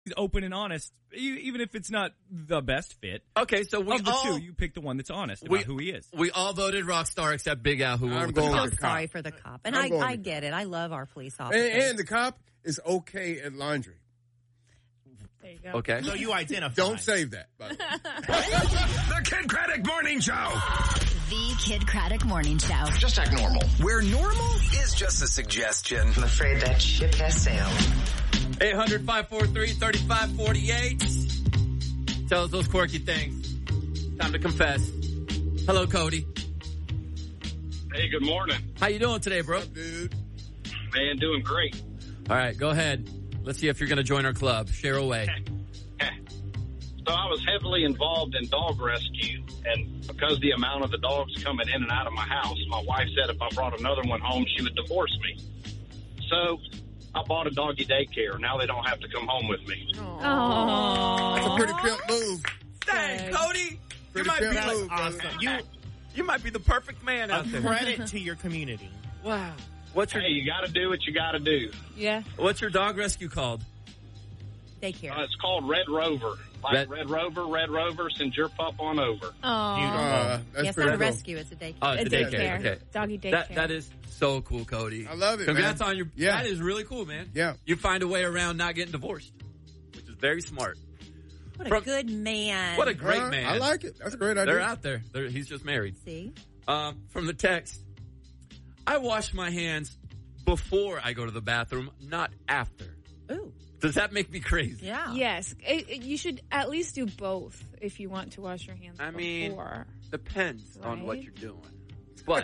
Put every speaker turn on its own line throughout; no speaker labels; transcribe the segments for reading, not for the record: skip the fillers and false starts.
open and honest, even if it's not the best fit.
Okay, so we
of the two, you pick the one that's honest about who he is.
We all voted Rockstar except Big Al, who went with the cop.
I'm so sorry for the cop. And I get it. I love our police officers.
And the cop is okay at laundry.
There you go.
Okay.
So you identify.
Don't save that, by the way.
The Kid Craddock Morning Show.
The Kid Craddock Morning Show.
Just act normal. Where normal is just a suggestion.
I'm afraid that ship has sailed.
800-543-3548. Tell us those quirky things. Time to confess. Hello, Cody.
Hey, good morning.
How you doing today, bro?
What's up, dude?
Man, doing great.
All right, go ahead. Let's see if you're going to join our club. Share away.
So I was heavily involved in dog rescue, and because the amount of the dogs coming in and out of my house, my wife said if I brought another one home, she would divorce me. So I bought a doggy daycare. Now they don't have to come home with me.
Aww.
That's a pretty pimp move.
Dang, Cody.
Pretty pimp move,
awesome.
You might be the perfect man out there.
Credit to your community.
Wow.
Hey, you got to do what you got to do.
Yeah.
What's your dog rescue called?
Daycare.
It's called Red Rover. Like Red Rover, send your pup on over.
Oh.
That's
Yes,
pretty
not a
cool.
rescue. It's a daycare.
Oh, it's
A
a
daycare.
Okay.
Doggy daycare.
That is so cool, Cody.
I love it,
Congrats
man.
on your...
Yeah.
That is really cool, man.
Yeah.
You find a way around not getting divorced, which is very smart.
What a good man.
What a great man.
I like it. That's a great idea.
They're out there. He's just married.
See?
From the text, I wash my hands before I go to the bathroom, not after.
Ooh.
Does that make me crazy?
Yeah.
Yes. You should at least do both if you want to wash your hands before.
Depends on what
Right?
you're doing. But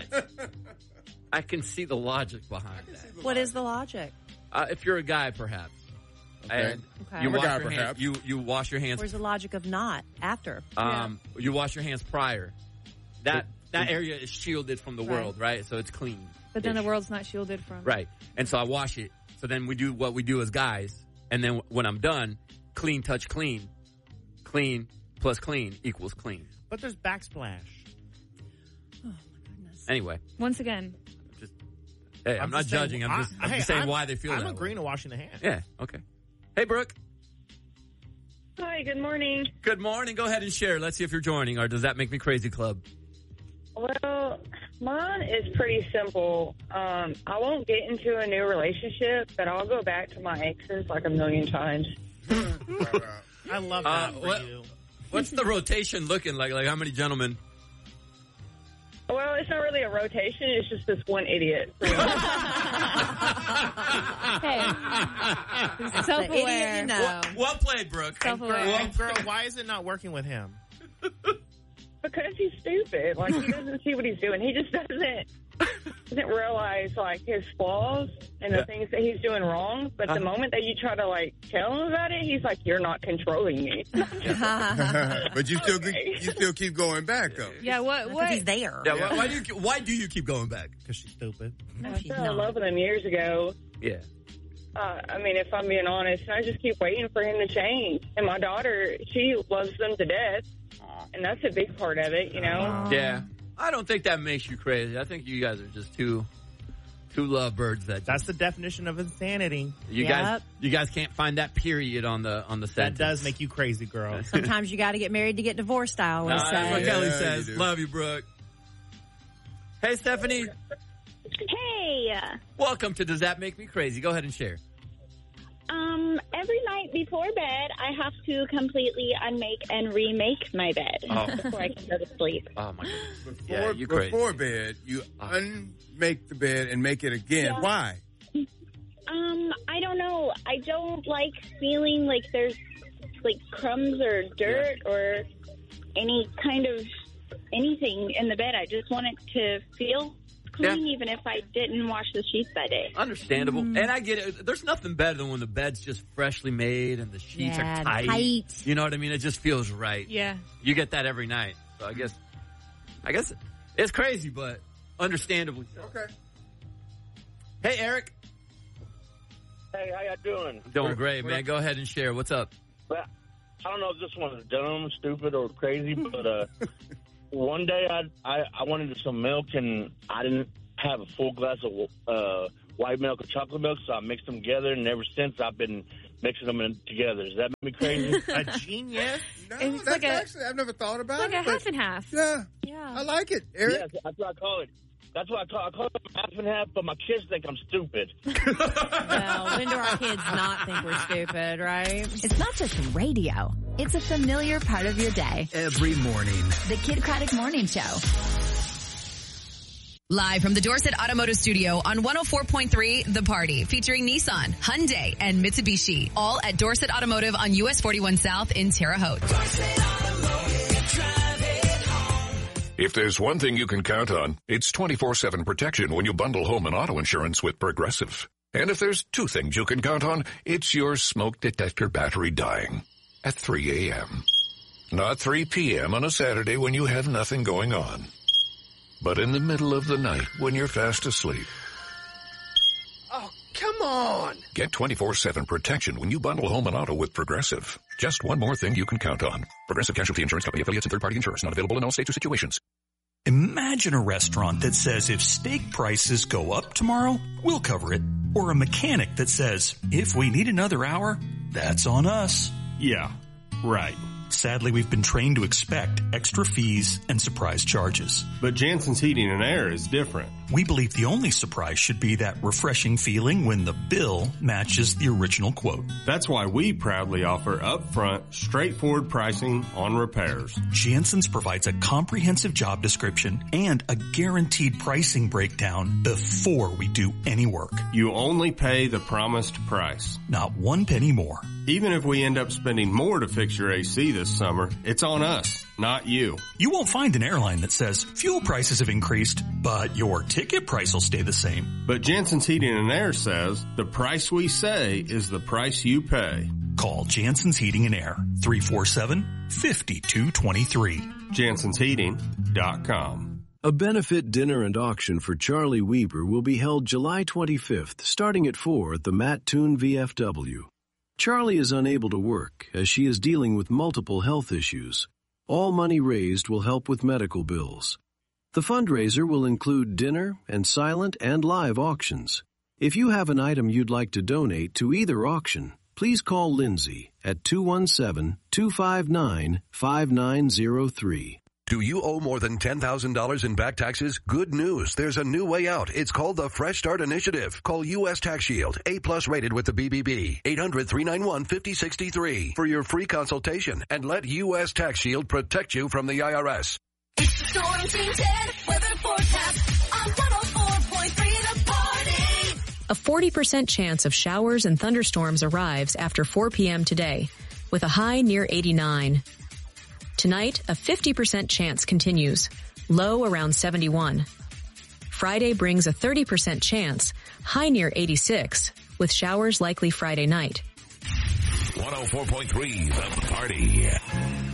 I can see the logic behind that.
What is the logic?
If you're a guy, perhaps.
Okay.
And
Okay.
you
I'm a
wash
guy,
your hands.
perhaps.
You wash your hands.
Where's the logic of not after?
You wash your hands prior. That area is shielded from the
Right.
world, right? So it's clean.
But then the world's not shielded from.
Right. And so I wash it. So then we do what we do as guys. And then when I'm done, clean touch clean. Clean plus clean equals clean.
But there's backsplash.
Oh, my goodness.
Anyway.
Once again.
Hey, I'm not
just saying-
judging. I'm just saying why they feel that
I'm
way.
agreeing to washing the hands.
Yeah, okay. Hey, Brooke.
Hi, good morning.
Good morning. Go ahead and share. Let's see if you're joining, or does that make me crazy club?
Well, mine is pretty simple. I won't get into a new relationship, but I'll go back to my exes like a million times.
I love that for you.
What's the rotation looking like? Like, how many gentlemen?
Well, it's not really a rotation. It's just this one idiot.
Hey. Self-aware.
Idiot, no.
Well played, Brooke.
Self-aware.
Girl, why is it not working with him?
Because he's stupid. Like, he doesn't see what he's doing. He just doesn't realize, like, his flaws and the things that he's doing wrong. But the moment that you try to, like, tell him about it, he's like, you're not controlling me.
But you still keep going back, though.
Yeah, what?
He's there.
Yeah, why do you keep going back?
Because she's stupid.
No,
I
she's
fell in
not.
love with him years ago.
Yeah.
I mean, if I'm being honest, I just keep waiting for him to change. And my daughter, she loves them to death. And that's a big part of it, you know?
Yeah. I don't think that makes you crazy. I think you guys are just two lovebirds that
That's the definition of insanity.
you guys can't find that period on the
That
sentence.
does make you crazy, girl.
Sometimes you got to get married to get divorced, I always
That's what
say.
Kelly
Yeah,
says.
you do.
Love you, Brooke. Hey, Stephanie.
Hey,
Welcome to Does That Make Me Crazy? Go ahead and share.
every night before bed, I have to completely unmake and remake my bed before I can go to sleep.
Oh, my goodness.
Before bed, you unmake the bed and make it again.
Yeah.
Why?
I don't know. I don't like feeling like there's like crumbs or dirt or any kind of anything in the bed. I just want it to feel clean, even if I didn't wash the sheets that day.
Understandable. And I get it. There's nothing better than when the bed's just freshly made and the sheets
Yeah,
are tight.
tight.
You know what I mean? It just feels right.
Yeah.
You get that every night. So I guess it's crazy, but understandably so.
Okay.
Hey, Eric.
Hey, how y'all doing?
Doing great, man. Go ahead and share. What's up?
Well, I don't know if this one's dumb, stupid, or crazy, but one day I wanted some milk, and I didn't have a full glass of white milk or chocolate milk, so I mixed them together, and ever since I've been mixing them in together. Does that make me crazy?
A genius?
No,
It's
that's
like a-
actually, I've never thought about
Like
it.
a
but
half and half.
Yeah.
Yeah.
I like it, Eric.
Yeah, that's what I call it. That's what I call it half and half, but my kids think I'm stupid.
Well, when do our kids not think we're stupid, right?
It's not just radio. It's a familiar part of your day.
Every morning.
The Kid Craddock Morning Show.
Live from the Dorset Automotive Studio on 104.3 The Party, featuring Nissan, Hyundai, and Mitsubishi. All at Dorset Automotive on US 41 South in Terre Haute.
If there's one thing you can count on, it's 24/7 protection when you bundle home and auto insurance with Progressive. And if there's two things you can count on, it's your smoke detector battery dying at 3 a.m. Not 3 p.m. on a Saturday when you have nothing going on, but in the middle of the night when you're fast asleep.
Oh, come on.
Get 24/7 protection when you bundle home and auto with Progressive. Just one more thing you can count on. Progressive Casualty Insurance Company, affiliates, and third-party insurers. Not available in all states or situations.
Imagine a restaurant that says if steak prices go up tomorrow, we'll cover it. Or a mechanic that says, if we need another hour, that's on us. Yeah, right. Sadly, we've been trained to expect extra fees and surprise charges.
But Jansen's Heating and Air is different.
We believe the only surprise should be that refreshing feeling when the bill matches the original quote.
That's why we proudly offer upfront, straightforward pricing on repairs.
Jansen's provides a comprehensive job description and a guaranteed pricing breakdown before we do any work.
You only pay the promised price.
Not 1 penny more.
Even if we end up spending more to fix your AC this summer, it's on us, not you.
You won't find an airline that says fuel prices have increased, but your ticket price will stay the same.
But Jansen's Heating and Air says the price we say is the price you pay.
Call Jansen's Heating and Air, 347-5223.
JansensHeating.com.
A benefit dinner and auction for Charlie Weber will be held July 25th, starting at 4 at the Matt Toon VFW. Charlie is unable to work as she is dealing with multiple health issues. All money raised will help with medical bills. The fundraiser will include dinner and silent and live auctions. If you have an item you'd like to donate to either auction, please call Lindsay at 217-259-5903.
Do you owe more than $10,000 in back taxes? Good news. There's a new way out. It's called the Fresh Start Initiative. Call U.S. Tax Shield, A+ rated with the BBB, 800-391-5063 for your free consultation and let U.S. Tax Shield protect you from the IRS.
It's the Storm Team 10 weather forecast on 104.3 The Party.
A 40% chance of showers and thunderstorms arrives after 4 p.m. today, with a high near 89. Tonight, a 50% chance continues, low around 71. Friday brings a 30% chance, high near 86, with showers likely Friday night.
104.3 The Party.